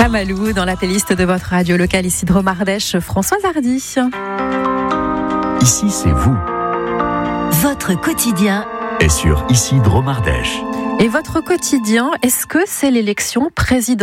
Amalou dans la playlist de votre radio locale ici Dromardèche, Françoise Hardy. Ici, c'est vous. Votre quotidien Et sur Ici Dromardèche. Et votre quotidien, est-ce que c'est l'élection présidentielle ?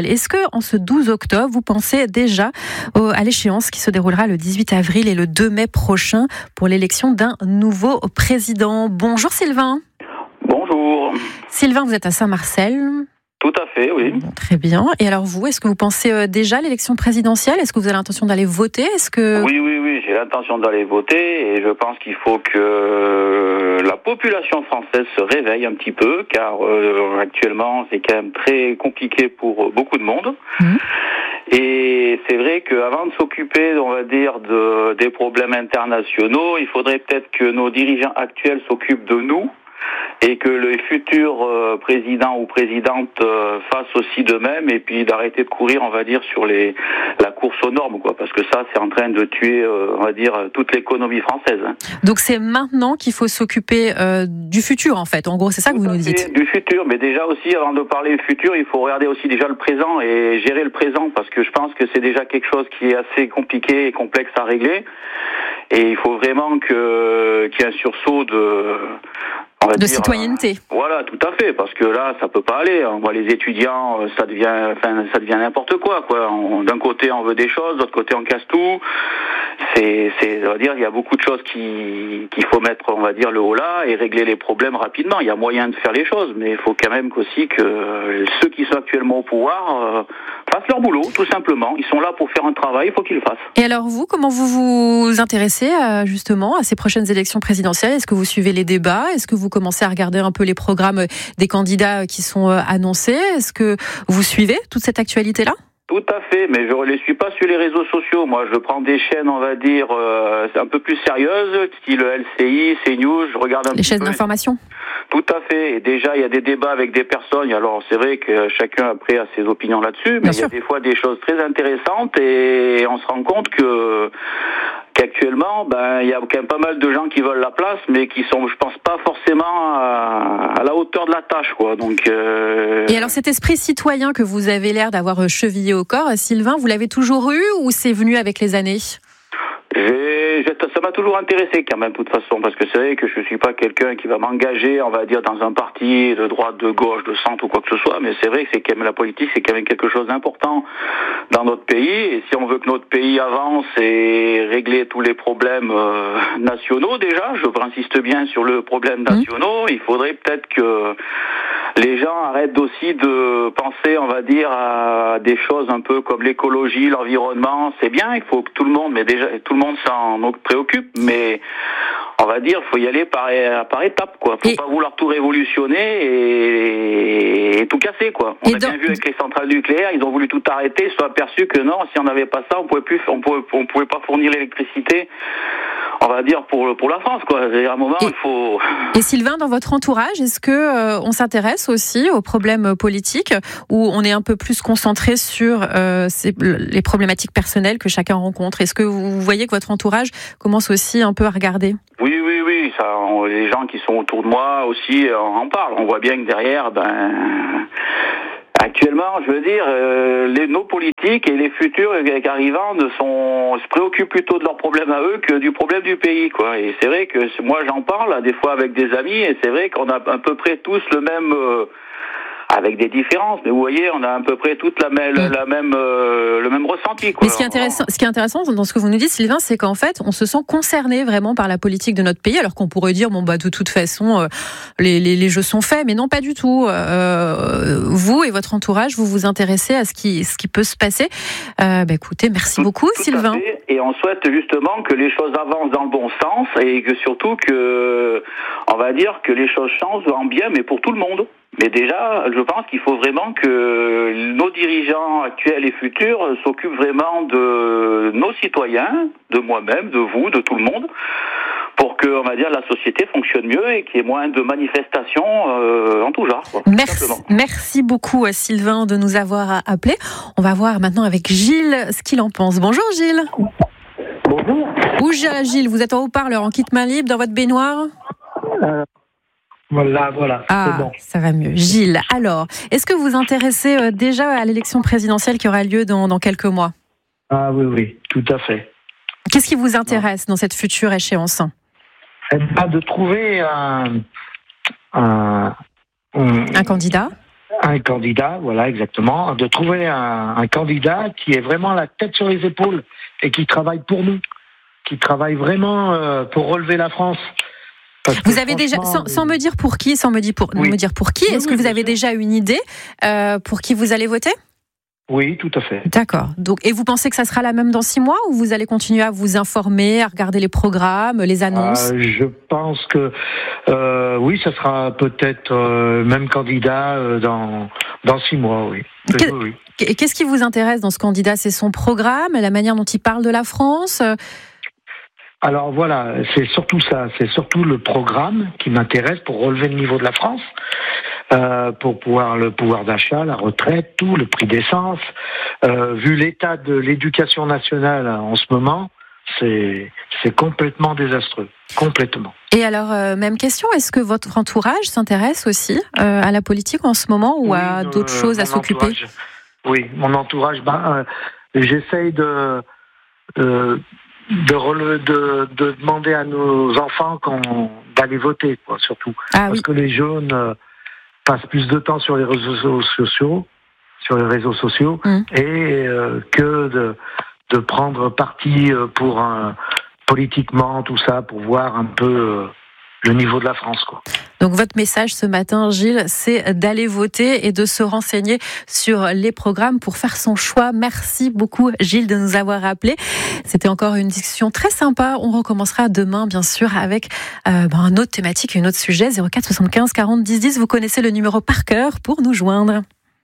Est-ce que en ce 12 octobre, vous pensez déjà à l'échéance qui se déroulera le 18 avril et le 2 mai prochain pour l'élection d'un nouveau président ? Bonjour Sylvain. Bonjour. Sylvain, vous êtes à Saint-Marcel. Tout à fait, oui. Bon, très bien. Et alors vous, est-ce que vous pensez déjà à l'élection présidentielle ? Est-ce que vous avez l'intention d'aller voter ? Oui, j'ai l'intention d'aller voter et je pense qu'il faut que la population française se réveille un petit peu car actuellement c'est quand même très compliqué pour beaucoup de monde. Et c'est vrai qu'avant de s'occuper, on va dire, des problèmes internationaux, il faudrait peut-être que nos dirigeants actuels s'occupent de nous. Et que les futurs présidents ou présidentes fassent aussi de même, et puis d'arrêter de courir, on va dire, sur la course aux normes, quoi, parce que ça, c'est en train de tuer, on va dire, toute l'économie française. Donc c'est maintenant qu'il faut s'occuper du futur, en fait. En gros, c'est ça que vous nous dites. Du futur, mais déjà aussi, avant de parler du futur, il faut regarder aussi déjà le présent et gérer le présent, parce que je pense que c'est déjà quelque chose qui est assez compliqué et complexe à régler, et il faut vraiment qu'il y ait un sursaut de citoyenneté. Voilà, tout à fait, parce que là, ça peut pas aller. On voit les étudiants, ça devient n'importe quoi. D'un côté, on veut des choses, de l'autre côté, on casse tout. On va dire, il y a beaucoup de choses qu'il faut mettre, on va dire, le haut là et régler les problèmes rapidement. Il y a moyen de faire les choses, mais il faut quand même aussi que ceux qui sont actuellement au pouvoir fassent leur boulot, tout simplement. Ils sont là pour faire un travail, il faut qu'ils le fassent. Et alors vous, comment vous vous intéressez justement à ces prochaines élections présidentielles ? Est-ce que vous suivez les débats ? Est-ce que vous commencez à regarder un peu les programmes des candidats qui sont annoncés ? Est-ce que vous suivez toute cette actualité-là ? Tout à fait, mais je ne les suis pas sur les réseaux sociaux. Moi, je prends des chaînes, on va dire, un peu plus sérieuses, style LCI, CNews, je regarde un peu. Les chaînes d'information ? Tout à fait. Et déjà, il y a des débats avec des personnes. Alors, c'est vrai que chacun après a ses opinions là-dessus, mais il y a des fois des choses très intéressantes et on se rend compte qu'actuellement, il y a quand même pas mal de gens qui veulent la place, mais qui sont, je pense, pas forcément à la hauteur de la tâche, quoi. Donc. Et alors, cet esprit citoyen que vous avez l'air d'avoir chevillé au corps, Sylvain, vous l'avez toujours eu ou c'est venu avec les années ? Ça m'a toujours intéressé quand même, de toute façon, parce que c'est vrai que je suis pas quelqu'un qui va m'engager, on va dire, dans un parti de droite, de gauche, de centre ou quoi que ce soit, mais c'est vrai que c'est quand même la politique, c'est quand même quelque chose d'important dans notre pays, et si on veut que notre pays avance et régler tous les problèmes nationaux, déjà, je insiste bien sur le problème nationaux, il faudrait peut-être que les gens arrêtent aussi de penser, on va dire, à des choses un peu comme l'écologie, l'environnement. C'est bien, il faut que tout le monde, mais déjà tout le monde s'en préoccupe, mais on va dire, faut y aller par étapes, quoi. Faut pas vouloir tout révolutionner et tout casser, quoi. On a bien vu avec les centrales nucléaires, ils ont voulu tout arrêter, ils se sont aperçus que non, si on n'avait pas ça, on pouvait pas fournir l'électricité. On va dire pour la France, quoi. À un moment, il faut. Et Sylvain, dans votre entourage, est-ce que on s'intéresse aussi aux problèmes politiques ou on est un peu plus concentré sur les problématiques personnelles que chacun rencontre ? Est-ce que vous voyez que votre entourage commence aussi un peu à regarder ? Oui. Ça, les gens qui sont autour de moi aussi en parlent. On voit bien que derrière, actuellement, je veux dire, nos politiques et les futurs arrivants se préoccupent plutôt de leurs problèmes à eux que du problème du pays, quoi. Et c'est vrai que moi, j'en parle des fois avec des amis, et c'est vrai qu'on a à peu près tous le même, avec des différences, mais vous voyez, on a à peu près toute le même ressenti, quoi. Mais ce qui est intéressant dans ce que vous nous dites, Sylvain, c'est qu'en fait, on se sent concerné vraiment par la politique de notre pays, alors qu'on pourrait dire, de toute façon, les jeux sont faits, mais non, pas du tout. Vous et votre entourage, vous vous intéressez à ce qui peut se passer. Écoutez, merci beaucoup, Sylvain. Tout à fait. Et on souhaite justement que les choses avancent dans le bon sens et que surtout on va dire que les choses changent en bien, mais pour tout le monde. Mais déjà, je pense qu'il faut vraiment que nos dirigeants actuels et futurs s'occupent vraiment de nos citoyens, de moi-même, de vous, de tout le monde, pour que, on va dire, la société fonctionne mieux et qu'il y ait moins de manifestations en tout genre. Merci beaucoup Sylvain de nous avoir appelés. On va voir maintenant avec Gilles ce qu'il en pense. Bonjour Gilles. Bonjour. Gilles, vous êtes en haut-parleur, en kit main libre dans votre baignoire ? Voilà, Ah, c'est bon. ça va mieux. Gilles, alors, est-ce que vous vous intéressez déjà à l'élection présidentielle qui aura lieu dans quelques mois ? Ah oui, tout à fait. Qu'est-ce qui vous intéresse dans cette future échéance ? De trouver Un candidat ? un candidat, voilà, exactement. De trouver un candidat qui est vraiment la tête sur les épaules et qui travaille pour nous, qui travaille vraiment pour relever la France. Vous avez déjà, sans me dire pour qui, me dire pour qui, est-ce que vous avez déjà une idée pour qui vous allez voter ? Oui, tout à fait. D'accord. Donc, et vous pensez que ça sera la même dans 6 mois ou vous allez continuer à vous informer, à regarder les programmes, les annonces ? Je pense que oui, ça sera peut-être même candidat dans 6 mois, oui. Oui. Et qu'est-ce qui vous intéresse dans ce candidat ? C'est son programme, la manière dont il parle de la France ? Alors voilà, c'est surtout ça, c'est surtout le programme qui m'intéresse pour relever le niveau de la France, pour le pouvoir d'achat, la retraite, tout, le prix d'essence. Vu l'état de l'éducation nationale en ce moment, c'est complètement désastreux, complètement. Et alors, même question, est-ce que votre entourage s'intéresse aussi à la politique en ce moment ou à d'autres choses à s'occuper ? Oui, mon entourage, j'essaye de demander à nos enfants d'aller voter, quoi, surtout. Parce que les jeunes passent plus de temps sur les réseaux sociaux, et que de prendre parti pour politiquement, tout ça, pour voir un peu le niveau de la France, quoi. Donc votre message ce matin, Gilles, c'est d'aller voter et de se renseigner sur les programmes pour faire son choix. Merci beaucoup, Gilles, de nous avoir appelés. C'était encore une discussion très sympa. On recommencera demain, bien sûr, avec une autre thématique et un autre sujet. 04 75 40 10 10. Vous connaissez le numéro par cœur pour nous joindre.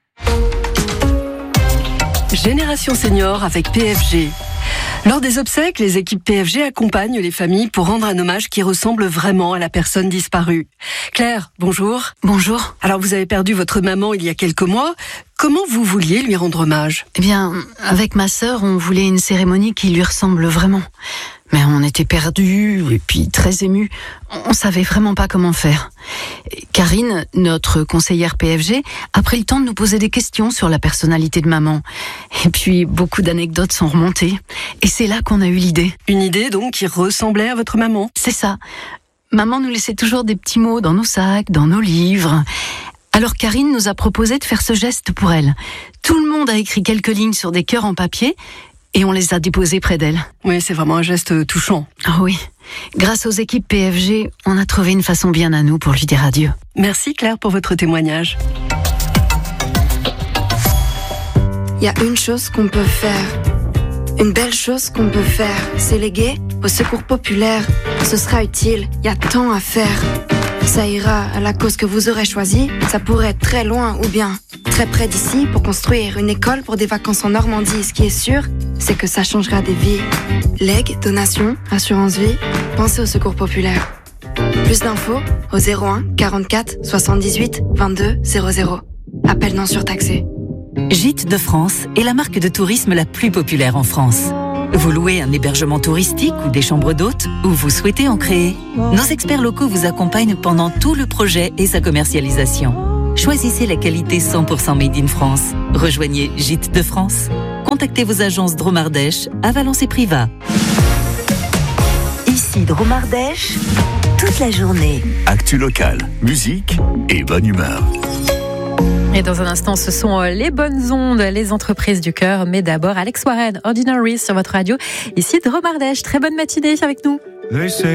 Génération Senior avec PFG. Lors des obsèques, les équipes PFG accompagnent les familles pour rendre un hommage qui ressemble vraiment à la personne disparue. Claire, bonjour. Bonjour. Alors vous avez perdu votre maman il y a quelques mois. Comment vous vouliez lui rendre hommage ? Eh bien, avec ma sœur, on voulait une cérémonie qui lui ressemble vraiment. Mais on était perdus et puis très émus. On savait vraiment pas comment faire. Karine, notre conseillère PFG, a pris le temps de nous poser des questions sur la personnalité de maman. Et puis, beaucoup d'anecdotes sont remontées. Et c'est là qu'on a eu l'idée. Une idée donc qui ressemblait à votre maman ? C'est ça. Maman nous laissait toujours des petits mots dans nos sacs, dans nos livres. Alors Karine nous a proposé de faire ce geste pour elle. Tout le monde a écrit quelques lignes sur des cœurs en papier et on les a déposés près d'elle. Oui, c'est vraiment un geste touchant. Ah oui. Grâce aux équipes PFG, on a trouvé une façon bien à nous pour lui dire adieu. Merci Claire pour votre témoignage. Il y a une chose qu'on peut faire. Une belle chose qu'on peut faire, c'est léguer au secours populaire. Ce sera utile, il y a tant à faire. Ça ira à la cause que vous aurez choisie. Ça pourrait être très loin ou bien très près d'ici pour construire une école pour des vacances en Normandie. Ce qui est sûr, c'est que ça changera des vies. Legs, donations, assurance vie, pensez au secours populaire. Plus d'infos au 01 44 78 22 00. Appel non surtaxé. Gîtes de France est la marque de tourisme la plus populaire en France. Vous louez un hébergement touristique ou des chambres d'hôtes ou vous souhaitez en créer. Nos experts locaux vous accompagnent pendant tout le projet et sa commercialisation. Choisissez la qualité 100% made in France. Rejoignez Gîtes de France. Contactez vos agences Dromardèche à Valence et Privas. Ici Dromardèche, toute la journée. Actu locale, musique et bonne humeur. Et dans un instant, ce sont les bonnes ondes, les entreprises du cœur. Mais d'abord, Alex Warren, Ordinary sur votre radio. Ici Dromardèche. Très bonne matinée avec nous.